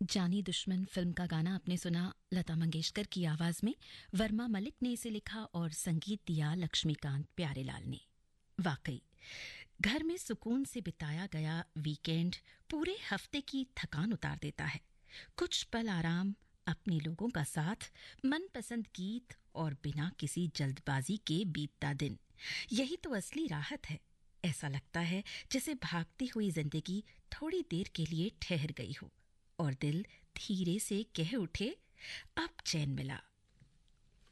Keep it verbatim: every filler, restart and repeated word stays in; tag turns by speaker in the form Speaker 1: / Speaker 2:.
Speaker 1: जानी दुश्मन फिल्म का गाना आपने सुना लता मंगेशकर की आवाज में। वर्मा मलिक ने इसे लिखा और संगीत दिया लक्ष्मीकांत प्यारेलाल ने। वाकई घर में सुकून से बिताया गया वीकेंड पूरे हफ्ते की थकान उतार देता है। कुछ पल आराम, अपने लोगों का साथ, मनपसंद गीत और बिना किसी जल्दबाजी के बीतता दिन, यही तो असली राहत है। ऐसा लगता है जैसे भागती हुई जिंदगी थोड़ी देर के लिए ठहर गई हो और दिल धीरे से कह उठे, अब चैन मिला।